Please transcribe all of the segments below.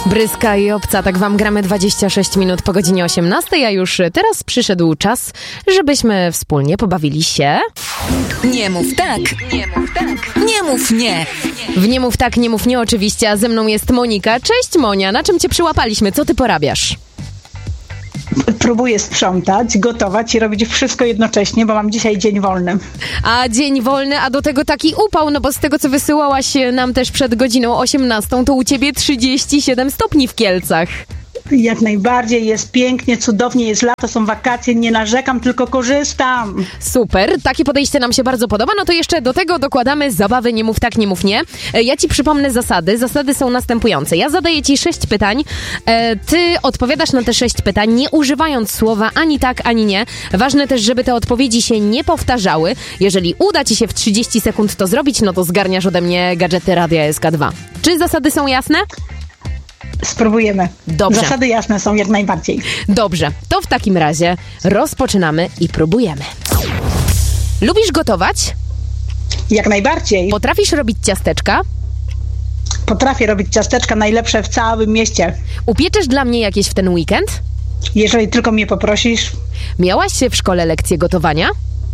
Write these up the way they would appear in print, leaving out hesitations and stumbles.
Bryska i Obca, tak wam gramy 26 minut po godzinie 18, a już teraz przyszedł czas, żebyśmy wspólnie pobawili się... Nie mów tak, nie mów tak, nie mów nie. W Nie mów tak, nie mów nie oczywiście, a ze mną jest Monika. Cześć Monia, na czym cię przyłapaliśmy? Co ty porabiasz? Próbuję sprzątać, gotować i robić wszystko jednocześnie, bo mam dzisiaj dzień wolny. A dzień wolny, a do tego taki upał, no bo z tego, co wysyłałaś nam też przed godziną 18, to u ciebie 37 stopni w Kielcach. Jak najbardziej, jest pięknie, cudownie, jest lato, są wakacje, nie narzekam, tylko korzystam. Super, takie podejście nam się bardzo podoba, no to jeszcze do tego dokładamy zabawy Nie mów tak, nie mów nie. Ja ci przypomnę zasady. Zasady są następujące. Ja zadaję ci 6 pytań, ty odpowiadasz na te 6 pytań, nie używając słowa ani tak, ani nie. Ważne też, żeby te odpowiedzi się nie powtarzały. Jeżeli uda ci się w 30 sekund to zrobić, no to zgarniasz ode mnie gadżety Radia SK2. Czy zasady są jasne? Spróbujemy. Dobrze. Zasady jasne są jak najbardziej. Dobrze, to w takim razie rozpoczynamy i próbujemy. Lubisz gotować? Jak najbardziej. Potrafisz robić ciasteczka? Potrafię robić ciasteczka najlepsze w całym mieście. Upieczysz dla mnie jakieś w ten weekend? Jeżeli tylko mnie poprosisz. Miałaś w szkole lekcje gotowania?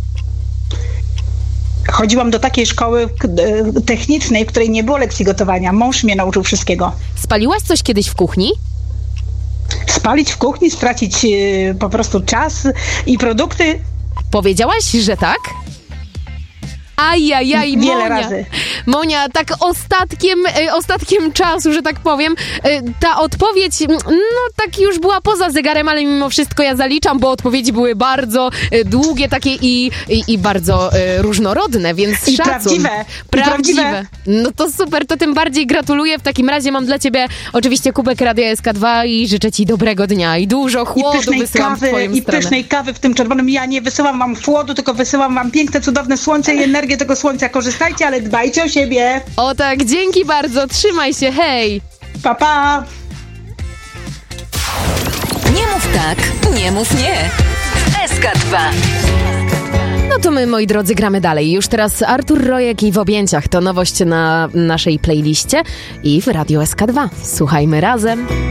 Chodziłam do takiej szkoły technicznej, w której nie było lekcji gotowania. Mąż mnie nauczył wszystkiego. Spaliłaś coś kiedyś w kuchni? Spalić w kuchni, stracić po prostu czas i produkty. Powiedziałaś, że tak? Ajajaj, Wiele Monia. razy. Monia, tak ostatkiem czasu, że tak powiem, ta odpowiedź, no tak już była poza zegarem, ale mimo wszystko ja zaliczam, bo odpowiedzi były bardzo długie takie i bardzo różnorodne, więc I szacun. prawdziwe. No to super, to tym bardziej gratuluję. W takim razie mam dla ciebie oczywiście kubek Radia SK2 i życzę ci dobrego dnia i dużo chłodu wysyłam w twoją stronę. Pysznej kawy w tym czerwonym. Ja nie wysyłam wam chłodu, tylko wysyłam wam piękne, cudowne słońce i energię tego słońca. Korzystajcie, ale dbajcie o siebie. O tak, dzięki bardzo, trzymaj się, hej! Pa, pa! Nie mów tak, nie mów nie. SK2. No to my, moi drodzy, gramy dalej. Już teraz Artur Rojek i W objęciach to nowość na naszej playliście i w Radio SK2. Słuchajmy razem.